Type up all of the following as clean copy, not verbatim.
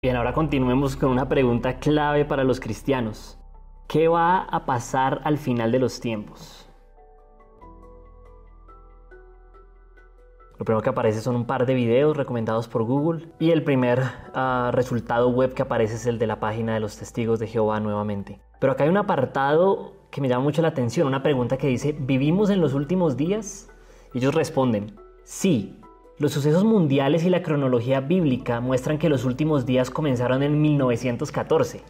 Bien, ahora continuemos con una pregunta clave para los cristianos. ¿Qué va a pasar al final de los tiempos? Lo primero que aparece son un par de videos recomendados por Google y el primer resultado web que aparece es el de la página de los Testigos de Jehová nuevamente. Pero acá hay un apartado que me llama mucho la atención, una pregunta que dice, ¿vivimos en los últimos días? Y ellos responden, sí. Los sucesos mundiales y la cronología bíblica muestran que los últimos días comenzaron en 1914,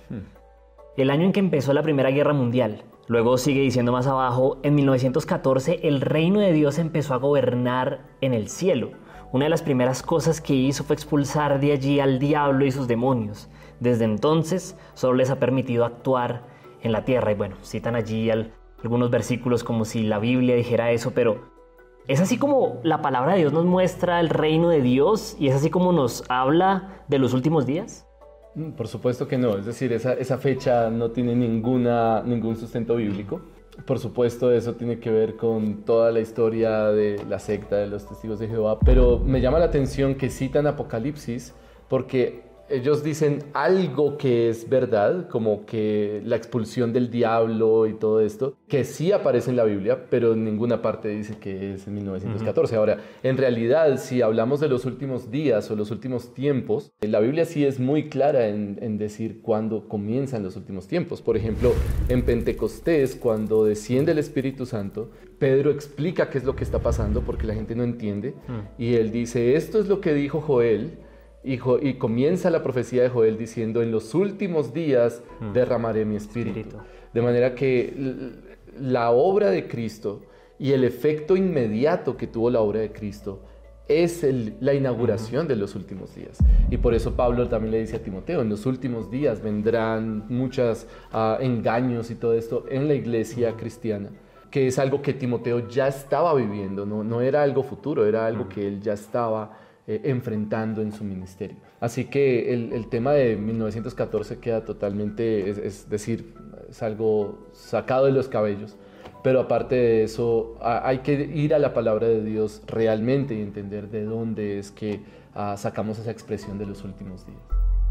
el año en que empezó la Primera Guerra Mundial. Luego sigue diciendo más abajo, en 1914 el reino de Dios empezó a gobernar en el cielo. Una de las primeras cosas que hizo fue expulsar de allí al diablo y sus demonios. Desde entonces solo les ha permitido actuar en la tierra. Y bueno, citan allí algunos versículos como si la Biblia dijera eso, pero ¿es así como la palabra de Dios nos muestra el reino de Dios y es así como nos habla de los últimos días? Por supuesto que no, es decir, esa fecha no tiene ningún sustento bíblico. Por supuesto, eso tiene que ver con toda la historia de la secta de los Testigos de Jehová, pero me llama la atención que citan Apocalipsis porque ellos dicen algo que es verdad, como que la expulsión del diablo y todo esto, que sí aparece en la Biblia, pero en ninguna parte dice que es en 1914. Ahora, en realidad, si hablamos de los últimos días o los últimos tiempos, la Biblia sí es muy clara en decir cuándo comienzan los últimos tiempos. Por ejemplo, en Pentecostés, cuando desciende el Espíritu Santo, Pedro explica qué es lo que está pasando porque la gente no entiende, y él dice, esto es lo que dijo Joel, y comienza la profecía de Joel diciendo, en los últimos días derramaré mi espíritu. De manera que la obra de Cristo y el efecto inmediato que tuvo la obra de Cristo es la inauguración de los últimos días. Y por eso Pablo también le dice a Timoteo, en los últimos días vendrán muchos engaños y todo esto en la iglesia cristiana, que es algo que Timoteo ya estaba viviendo, no era algo futuro, era algo que él ya estaba enfrentando en su ministerio. Así que el tema de 1914 queda totalmente, es decir, es algo sacado de los cabellos, pero aparte de eso hay que ir a la palabra de Dios realmente y entender de dónde es que sacamos esa expresión de los últimos días.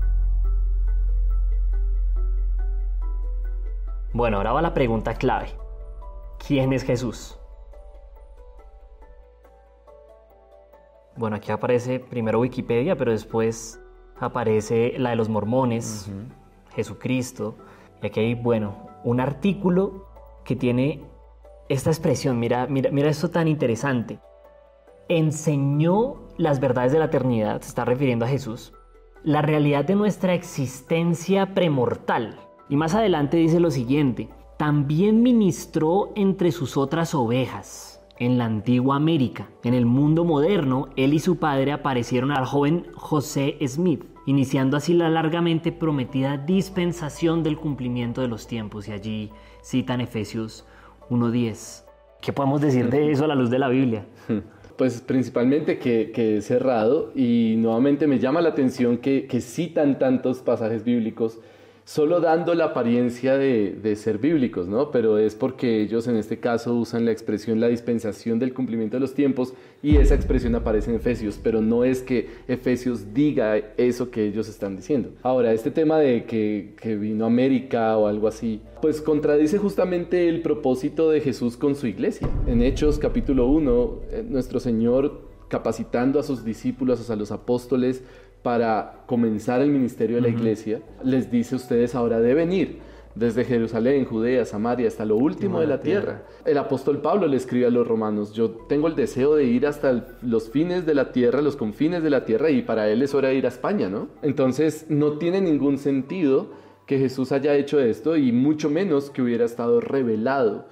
Bueno, ahora va la pregunta clave. ¿Quién es Jesús? Bueno, aquí aparece primero Wikipedia, pero después aparece la de los mormones, Jesucristo. Y aquí hay, bueno, un artículo que tiene esta expresión. Mira esto tan interesante. Enseñó las verdades de la eternidad, se está refiriendo a Jesús, la realidad de nuestra existencia premortal. Y más adelante dice lo siguiente. También ministró entre sus otras ovejas. En la antigua América, en el mundo moderno, él y su padre aparecieron al joven José Smith, iniciando así la largamente prometida dispensación del cumplimiento de los tiempos. Y allí citan Efesios 1:10. ¿Qué podemos decir de eso a la luz de la Biblia? Pues principalmente que es cerrado, y nuevamente me llama la atención que citan tantos pasajes bíblicos solo dando la apariencia de ser bíblicos, ¿no? Pero es porque ellos en este caso usan la expresión la dispensación del cumplimiento de los tiempos, y esa expresión aparece en Efesios, pero no es que Efesios diga eso que ellos están diciendo. Ahora, este tema de que vino a América o algo así, pues contradice justamente el propósito de Jesús con su iglesia. En Hechos capítulo 1, nuestro Señor, capacitando a sus discípulos, a los apóstoles, para comenzar el ministerio de la iglesia, les dice: ustedes ahora deben ir desde Jerusalén, Judea, Samaria, hasta lo último de la tierra. El apóstol Pablo le escribe a los romanos: yo tengo el deseo de ir hasta los fines de la tierra, los confines de la tierra, y para él es hora de ir a España, ¿no? Entonces no tiene ningún sentido que Jesús haya hecho esto, y mucho menos que hubiera estado revelado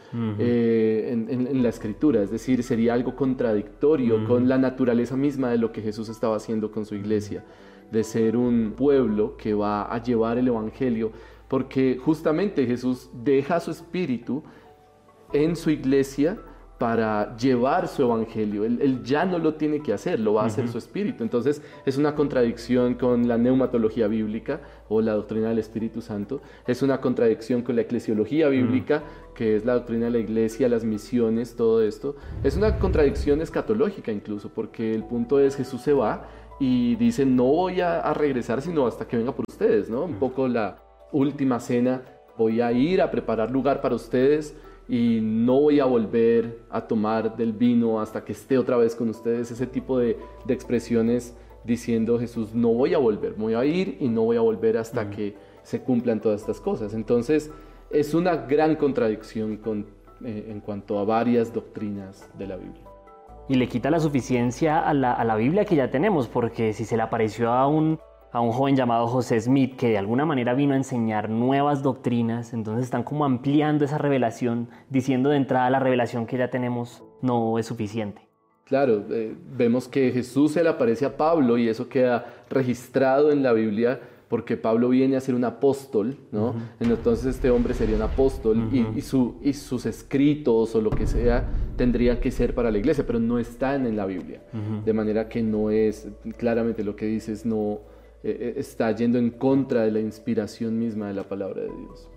en la Escritura. Es decir, sería algo contradictorio con la naturaleza misma de lo que Jesús estaba haciendo con su iglesia, de ser un pueblo que va a llevar el evangelio, porque justamente Jesús deja su espíritu en su iglesia para llevar su evangelio. Él ya no lo tiene que hacer, lo va a hacer su espíritu. Entonces es una contradicción con la neumatología bíblica o la doctrina del Espíritu Santo. Es una contradicción con la eclesiología bíblica, que es la doctrina de la iglesia, las misiones, todo esto. Es una contradicción escatológica incluso, porque el punto es: Jesús se va y dice, no voy a regresar sino hasta que venga por ustedes, ¿no? Un poco la última cena, voy a ir a preparar lugar para ustedes y no voy a volver a tomar del vino hasta que esté otra vez con ustedes. Ese tipo de expresiones diciendo Jesús, no voy a volver, voy a ir y no voy a volver hasta que se cumplan todas estas cosas. Entonces es una gran contradicción en cuanto a varias doctrinas de la Biblia. Y le quita la suficiencia a la Biblia que ya tenemos, porque si se le apareció a un joven llamado José Smith, que de alguna manera vino a enseñar nuevas doctrinas, entonces están como ampliando esa revelación, diciendo de entrada la revelación que ya tenemos no es suficiente. Claro, vemos que Jesús se le aparece a Pablo y eso queda registrado en la Biblia porque Pablo viene a ser un apóstol, ¿no? Entonces este hombre sería un apóstol y sus escritos o lo que sea tendría que ser para la iglesia, pero no están en la Biblia. De manera que no es, claramente lo que dices, no está yendo en contra de la inspiración misma de la palabra de Dios.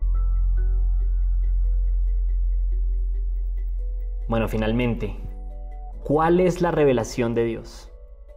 Bueno, finalmente, ¿cuál es la revelación de Dios?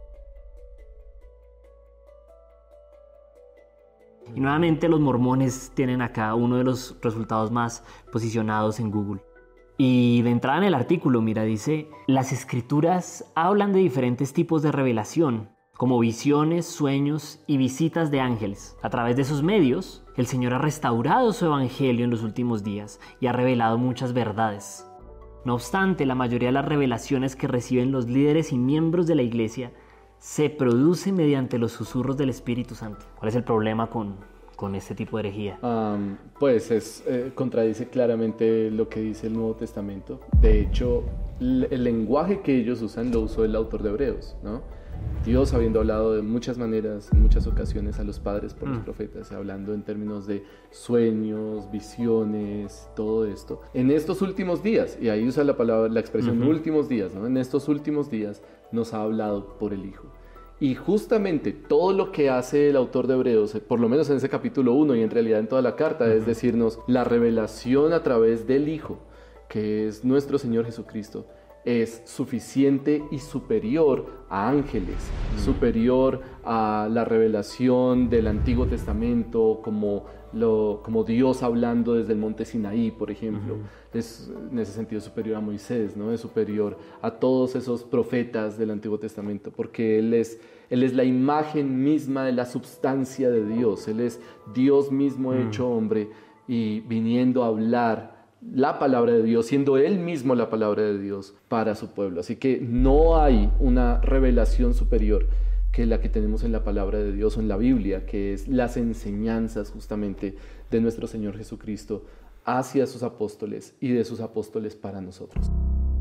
Y nuevamente los mormones tienen acá uno de los resultados más posicionados en Google. Y de entrada en el artículo, mira, dice, las escrituras hablan de diferentes tipos de revelación, como visiones, sueños y visitas de ángeles. A través de esos medios, el Señor ha restaurado su evangelio en los últimos días y ha revelado muchas verdades. No obstante, la mayoría de las revelaciones que reciben los líderes y miembros de la iglesia se produce mediante los susurros del Espíritu Santo. ¿Cuál es el problema con este tipo de herejía? Pues contradice claramente lo que dice el Nuevo Testamento. De hecho, el lenguaje que ellos usan lo usó el autor de Hebreos, ¿no? Dios habiendo hablado de muchas maneras, en muchas ocasiones a los padres por los profetas, hablando en términos de sueños, visiones, todo esto. En estos últimos días, y ahí usa la expresión últimos días, ¿no? En estos últimos días nos ha hablado por el Hijo. Y justamente todo lo que hace el autor de Hebreos, por lo menos en ese capítulo 1 y en realidad en toda la carta, es decirnos la revelación a través del Hijo, que es nuestro Señor Jesucristo, es suficiente y superior a ángeles, superior a la revelación del Antiguo Testamento, como Dios hablando desde el monte Sinaí, por ejemplo. Es en ese sentido superior a Moisés, ¿no? Es superior a todos esos profetas del Antiguo Testamento, porque Él es la imagen misma de la substancia de Dios. Él es Dios mismo hecho hombre y viniendo a hablar la palabra de Dios, siendo Él mismo la palabra de Dios para su pueblo. Así que no hay una revelación superior que la que tenemos en la palabra de Dios o en la Biblia, que es las enseñanzas justamente de nuestro Señor Jesucristo hacia sus apóstoles y de sus apóstoles para nosotros.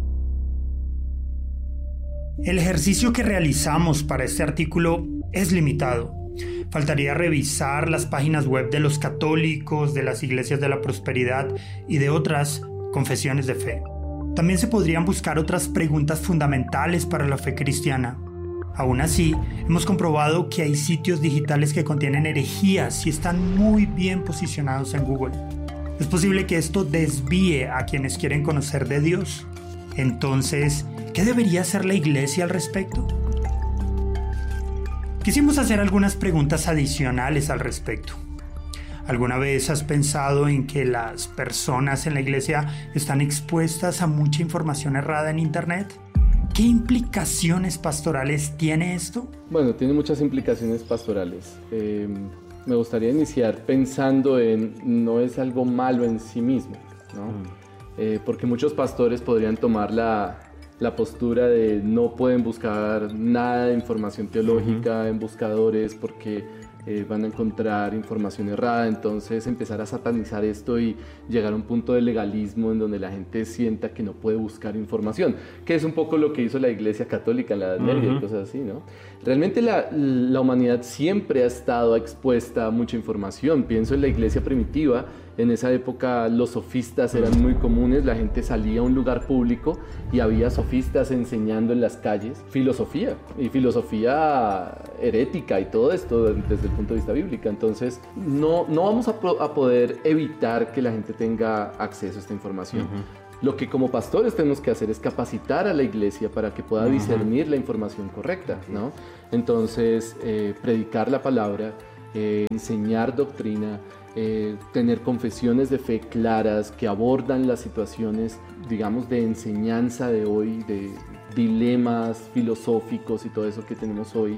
El ejercicio que realizamos para este artículo es limitado. Faltaría revisar las páginas web de los católicos, de las iglesias de la prosperidad y de otras confesiones de fe. También se podrían buscar otras preguntas fundamentales para la fe cristiana. Aún así, hemos comprobado que hay sitios digitales que contienen herejías y están muy bien posicionados en Google. Es posible que esto desvíe a quienes quieren conocer de Dios. Entonces, ¿qué debería hacer la iglesia al respecto? Quisimos hacer algunas preguntas adicionales al respecto. ¿Alguna vez has pensado en que las personas en la iglesia están expuestas a mucha información errada en Internet? ¿Qué implicaciones pastorales tiene esto? Bueno, tiene muchas implicaciones pastorales. Me gustaría iniciar pensando en no es algo malo en sí mismo, ¿no? Porque muchos pastores podrían tomar la postura de no pueden buscar nada de información teológica en buscadores porque van a encontrar información errada, entonces empezar a satanizar esto y llegar a un punto de legalismo en donde la gente sienta que no puede buscar información, que es un poco lo que hizo la Iglesia Católica en la Edad Media y cosas así, ¿no? Realmente la humanidad siempre ha estado expuesta a mucha información. Pienso en la Iglesia primitiva. En esa época los sofistas eran muy comunes, la gente salía a un lugar público y había sofistas enseñando en las calles filosofía herética y todo esto desde el punto de vista bíblico. Entonces no vamos a poder evitar que la gente tenga acceso a esta información. Lo que como pastores tenemos que hacer es capacitar a la iglesia para que pueda discernir la información correcta, ¿no? Entonces, predicar la palabra, enseñar doctrina, tener confesiones de fe claras que abordan las situaciones, digamos, de enseñanza de hoy, de dilemas filosóficos y todo eso que tenemos hoy,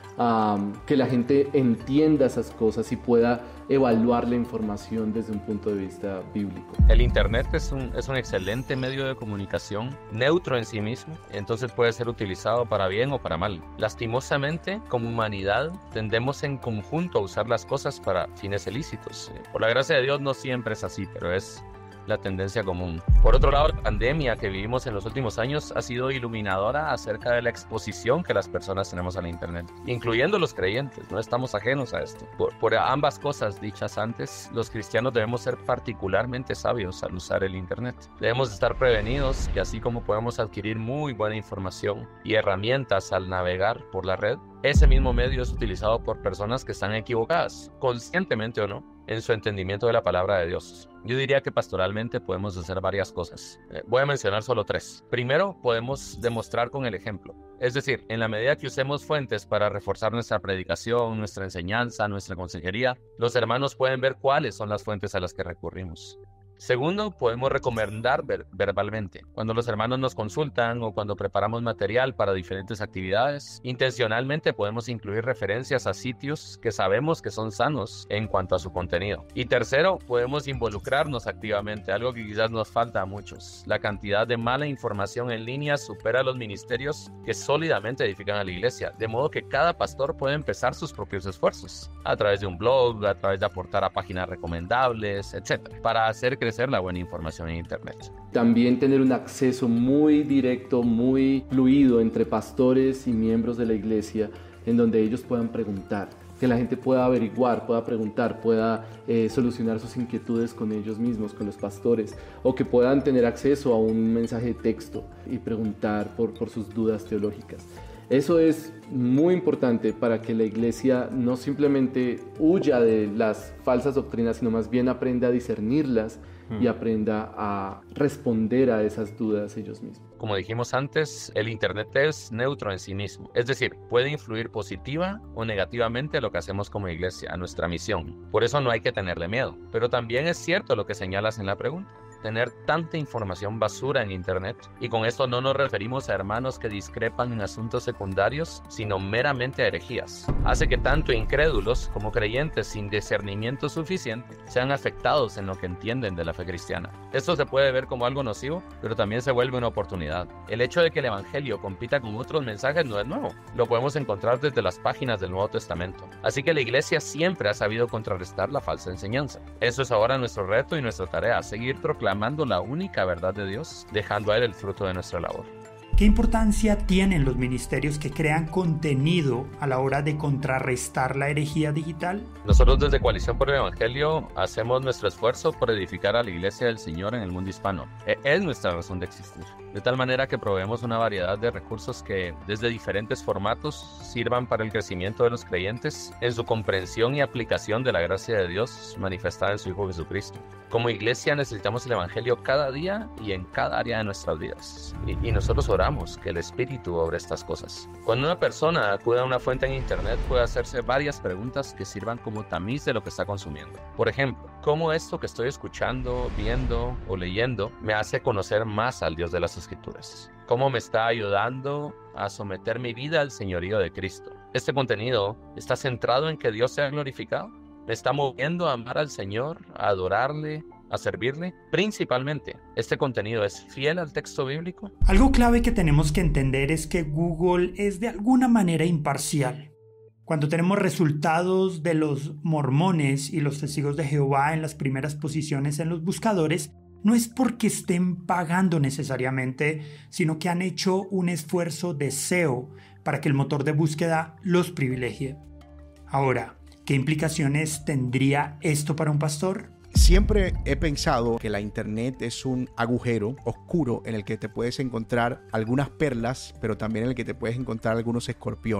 que la gente entienda esas cosas y pueda evaluar la información desde un punto de vista bíblico. El Internet es un excelente medio de comunicación, neutro en sí mismo, entonces puede ser utilizado para bien o para mal. Lastimosamente, como humanidad, tendemos en conjunto a usar las cosas para fines ilícitos. Por la gracia de Dios no siempre es así, pero es la tendencia común. Por otro lado, la pandemia que vivimos en los últimos años ha sido iluminadora acerca de la exposición que las personas tenemos a la Internet, incluyendo los creyentes. No estamos ajenos a esto. Por ambas cosas dichas antes, los cristianos debemos ser particularmente sabios al usar el Internet. Debemos estar prevenidos y así como podemos adquirir muy buena información y herramientas al navegar por la red, ese mismo medio es utilizado por personas que están equivocadas, conscientemente o no, en su entendimiento de la palabra de Dios. Yo diría que pastoralmente podemos hacer varias cosas. Voy a mencionar solo 3. Primero, podemos demostrar con el ejemplo. Es decir, en la medida que usemos fuentes para reforzar nuestra predicación, nuestra enseñanza, nuestra consejería, los hermanos pueden ver cuáles son las fuentes a las que recurrimos. Segundo, podemos recomendar verbalmente. Cuando los hermanos nos consultan o cuando preparamos material para diferentes actividades, intencionalmente podemos incluir referencias a sitios que sabemos que son sanos en cuanto a su contenido. Y tercero, podemos involucrarnos activamente, algo que quizás nos falta a muchos. La cantidad de mala información en línea supera los ministerios que sólidamente edifican a la iglesia, de modo que cada pastor puede empezar sus propios esfuerzos, a través de un blog, a través de aportar a páginas recomendables, etc., para hacer crecer la buena información en Internet. También tener un acceso muy directo, muy fluido entre pastores y miembros de la iglesia, en donde ellos puedan preguntar, que la gente pueda averiguar, pueda preguntar, pueda solucionar sus inquietudes con ellos mismos, con los pastores, o que puedan tener acceso a un mensaje de texto y preguntar por sus dudas teológicas. Eso es muy importante para que la iglesia no simplemente huya de las falsas doctrinas, sino más bien aprenda a discernirlas y aprenda a responder a esas dudas ellos mismos. Como dijimos antes, el Internet es neutro en sí mismo, es decir, puede influir positiva o negativamente a lo que hacemos como iglesia, a nuestra misión. Por eso no hay que tenerle miedo. Pero también es cierto lo que señalas en la pregunta. Tener tanta información basura en Internet, y con esto no nos referimos a hermanos que discrepan en asuntos secundarios, sino meramente a herejías, hace que tanto incrédulos como creyentes sin discernimiento suficiente sean afectados en lo que entienden de la fe cristiana. Esto se puede ver como algo nocivo, pero también se vuelve una oportunidad. El hecho de que el evangelio compita con otros mensajes no es nuevo, lo podemos encontrar desde las páginas del Nuevo Testamento. Así que la iglesia siempre ha sabido contrarrestar la falsa enseñanza. Eso es ahora nuestro reto y nuestra tarea, seguir proclamando la única verdad de Dios, dejando a Él el fruto de nuestra labor. ¿Qué importancia tienen los ministerios que crean contenido a la hora de contrarrestar la herejía digital? Nosotros desde Coalición por el Evangelio hacemos nuestro esfuerzo por edificar a la Iglesia del Señor en el mundo hispano. Es nuestra razón de existir. De tal manera que proveemos una variedad de recursos que desde diferentes formatos sirvan para el crecimiento de los creyentes en su comprensión y aplicación de la gracia de Dios manifestada en su Hijo Jesucristo. Como iglesia necesitamos el Evangelio cada día y en cada área de nuestras vidas. Y nosotros oramos que el Espíritu obre estas cosas. Cuando una persona acude a una fuente en Internet puede hacerse varias preguntas que sirvan como tamiz de lo que está consumiendo. Por ejemplo, ¿cómo esto que estoy escuchando, viendo o leyendo me hace conocer más al Dios de las Escrituras? ¿Cómo me está ayudando a someter mi vida al señorío de Cristo? ¿Este contenido está centrado en que Dios sea glorificado? ¿Me está moviendo a amar al Señor, a adorarle, a servirle? Principalmente, ¿este contenido es fiel al texto bíblico? Algo clave que tenemos que entender es que Google es de alguna manera imparcial. Cuando tenemos resultados de los mormones y los testigos de Jehová en las primeras posiciones en los buscadores, no es porque estén pagando necesariamente, sino que han hecho un esfuerzo de SEO para que el motor de búsqueda los privilegie. Ahora, ¿qué implicaciones tendría esto para un pastor? Siempre he pensado que la internet es un agujero oscuro en el que te puedes encontrar algunas perlas, pero también en el que te puedes encontrar algunos escorpiones.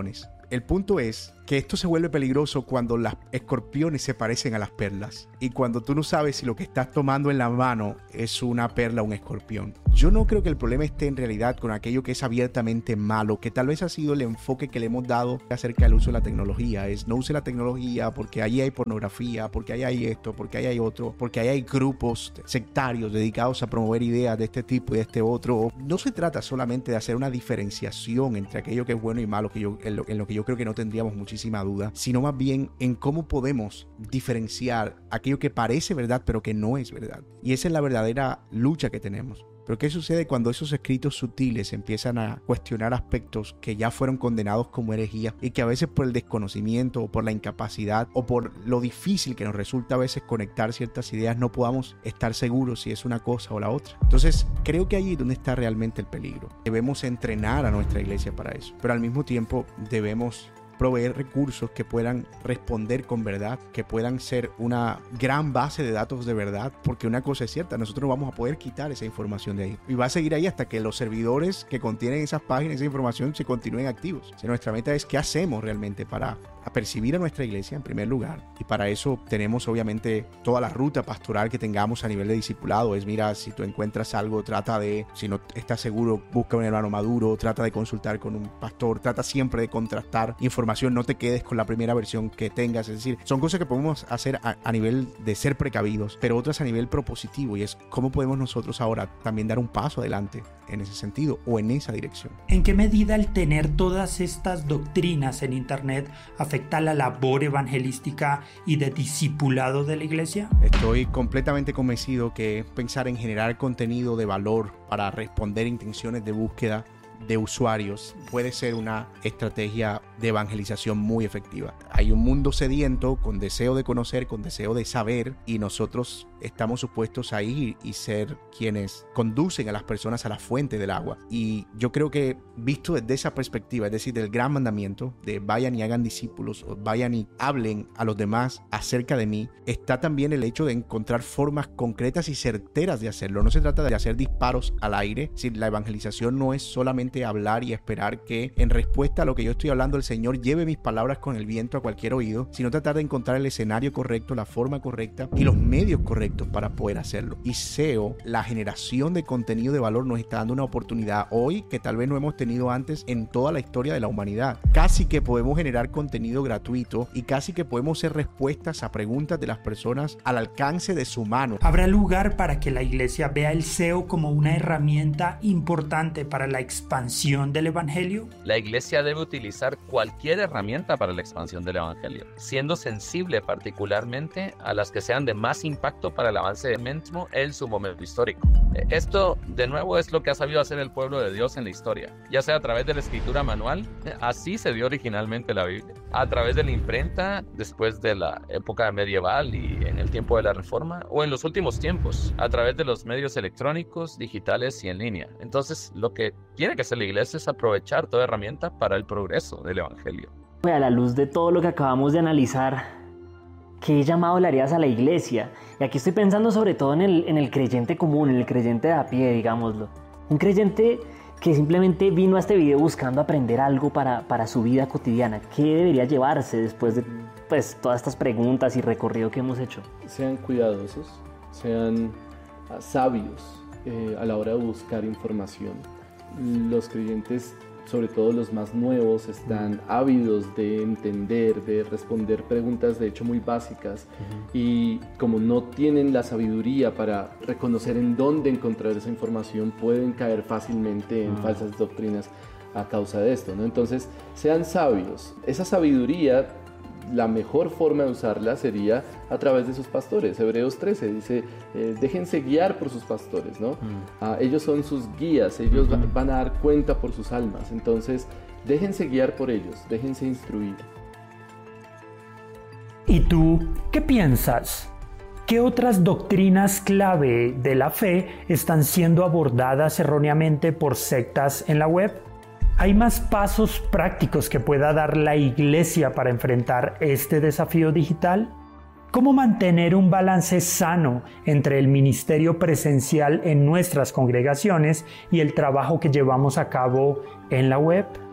El punto es que esto se vuelve peligroso cuando los escorpiones se parecen a las perlas y cuando tú no sabes si lo que estás tomando en la mano es una perla o un escorpión. Yo no creo que el problema esté en realidad con aquello que es abiertamente malo, que tal vez ha sido el enfoque que le hemos dado acerca del uso de la tecnología. Es no use la tecnología porque ahí hay pornografía, porque ahí hay esto, porque ahí hay otro, porque ahí hay grupos sectarios dedicados a promover ideas de este tipo y de este otro. No se trata solamente de hacer una diferenciación entre aquello que es bueno y malo, que en lo que yo creo que no tendríamos muchísima duda, sino más bien en cómo podemos diferenciar aquello que parece verdad pero que no es verdad. Y esa es la verdadera lucha que tenemos. Pero ¿qué sucede cuando esos escritos sutiles empiezan a cuestionar aspectos que ya fueron condenados como herejía y que a veces por el desconocimiento o por la incapacidad o por lo difícil que nos resulta a veces conectar ciertas ideas no podamos estar seguros si es una cosa o la otra? Entonces creo que allí es donde está realmente el peligro. Debemos entrenar a nuestra iglesia para eso, pero al mismo tiempo debemos proveer recursos que puedan responder con verdad, que puedan ser una gran base de datos de verdad, porque una cosa es cierta, nosotros no vamos a poder quitar esa información de ahí y va a seguir ahí hasta que los servidores que contienen esas páginas, esa información se continúen activos. Si nuestra meta es qué hacemos realmente para apercibir a nuestra iglesia en primer lugar, y para eso tenemos obviamente toda la ruta pastoral que tengamos a nivel de discipulado. Es mira, si tú encuentras algo, trata de, si no estás seguro, busca un hermano maduro, trata de consultar con un pastor, trata siempre de contrastar información, no te quedes con la primera versión que tengas. Es decir, son cosas que podemos hacer a nivel de ser precavidos, pero otras a nivel propositivo, y es cómo podemos nosotros ahora también dar un paso adelante en ese sentido o en esa dirección. ¿En qué medida el tener todas estas doctrinas en internet afecta la labor evangelística y de discipulado de la iglesia? Estoy completamente convencido que pensar en generar contenido de valor para responder intenciones de búsqueda de usuarios puede ser una estrategia de evangelización muy efectiva. Hay un mundo sediento con deseo de conocer, con deseo de saber, y nosotros estamos supuestos a ir y ser quienes conducen a las personas a la fuente del agua. Y yo creo que visto desde esa perspectiva, es decir, del gran mandamiento de vayan y hagan discípulos, o vayan y hablen a los demás acerca de mí, está también el hecho de encontrar formas concretas y certeras de hacerlo. No se trata de hacer disparos al aire. Si la evangelización no es solamente hablar y esperar que en respuesta a lo que yo estoy hablando el Señor lleve mis palabras con el viento a cualquier oído, sino tratar de encontrar el escenario correcto, la forma correcta y los medios correctos para poder hacerlo. Y SEO, la generación de contenido de valor, nos está dando una oportunidad hoy que tal vez no hemos tenido antes en toda la historia de la humanidad. Casi que podemos generar contenido gratuito y casi que podemos hacer respuestas a preguntas de las personas al alcance de su mano. ¿Habrá lugar para que la iglesia vea el SEO como una herramienta importante para la expansión del evangelio? La iglesia debe utilizar cualquier herramienta para la expansión del evangelio, siendo sensible particularmente a las que sean de más impacto para el avance mismo en su momento histórico. Esto, de nuevo, es lo que ha sabido hacer el pueblo de Dios en la historia, ya sea a través de la escritura manual, así se dio originalmente la Biblia, a través de la imprenta después de la época medieval y en el tiempo de la Reforma, o en los últimos tiempos, a través de los medios electrónicos, digitales y en línea. Entonces, lo que tiene que hacer la iglesia es aprovechar toda herramienta para el progreso del evangelio. A la luz de todo lo que acabamos de analizar, ¿qué llamado le harías a la iglesia? Y aquí estoy pensando sobre todo en el creyente común, en el creyente de a pie, digámoslo. Un creyente que simplemente vino a este video buscando aprender algo para su vida cotidiana. ¿Qué debería llevarse después de todas estas preguntas y recorrido que hemos hecho? Sean cuidadosos, sean sabios a la hora de buscar información. Los creyentes, sobre todo los más nuevos, están ávidos de entender, de responder preguntas de hecho muy básicas, y como no tienen la sabiduría para reconocer en dónde encontrar esa información, pueden caer fácilmente en falsas doctrinas a causa de esto, ¿no? Entonces, sean sabios. Esa sabiduría, la mejor forma de usarla sería a través de sus pastores. Hebreos 13 dice, déjense guiar por sus pastores, ¿no? Ellos son sus guías, ellos van a dar cuenta por sus almas. Entonces, déjense guiar por ellos, déjense instruir. ¿Y tú qué piensas? ¿Qué otras doctrinas clave de la fe están siendo abordadas erróneamente por sectas en la web? ¿Hay más pasos prácticos que pueda dar la iglesia para enfrentar este desafío digital? ¿Cómo mantener un balance sano entre el ministerio presencial en nuestras congregaciones y el trabajo que llevamos a cabo en la web?